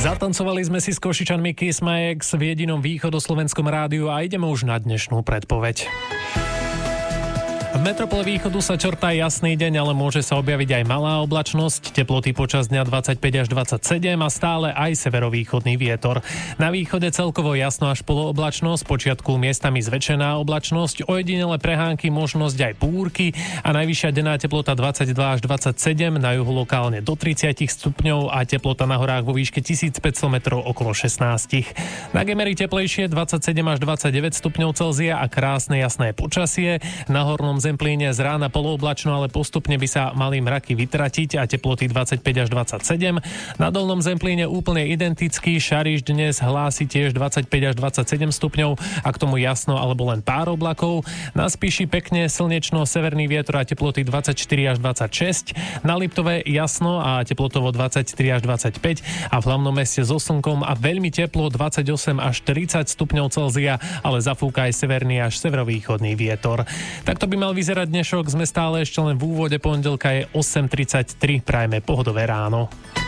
Zatancovali sme si s Košičanmi Kiss My Ex v jedinom východoslovenskom rádiu a ideme už na dnešnú predpoveď. V metropole východu sa črtá jasný deň, ale môže sa objaviť aj malá oblačnosť, teploty počas dňa 25 až 27 a stále aj severovýchodný vietor. Na východe celkovo jasno až polooblačnosť, počiatku miestami zväčšená oblačnosť, ojedinele prehánky, možnosť aj búrky a najvyššia denná teplota 22 až 27, na juhu lokálne do 30 stupňov a teplota na horách vo výške 1500 metrov okolo 16. Na Gemeri teplejšie 27 až 29 stupňov Celzia a krásne jasné počasie. Na hornom Zemplíne z rána polooblačno, ale postupne by sa mali mraky vytratiť a teploty 25 až 27. Na dolnom Zemplíne úplne identický, Šariš dnes hlási tiež 25 až 27 stupňov a k tomu jasno alebo len pár oblakov. Na Spiši pekne slnečno, severný vietor a teploty 24 až 26. Na Liptove jasno a teplotovo 23 až 25 a v hlavnom meste so slnkom a veľmi teplo 28 až 30 stupňov Celzia, ale zafúka aj severný až severovýchodný vietor. Takto by mal vyzerať dnešok, sme stále ešte len v úvode, pondelka je 8:33, prajme pohodové ráno.